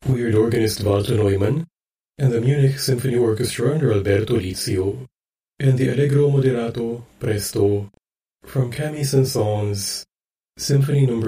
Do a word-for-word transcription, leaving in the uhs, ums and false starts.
weird organist Walter Neumann, and the Munich Symphony Orchestra under Alberto Lizio, and the Allegro moderato, presto, from Camille Saint-Saëns, Symphony number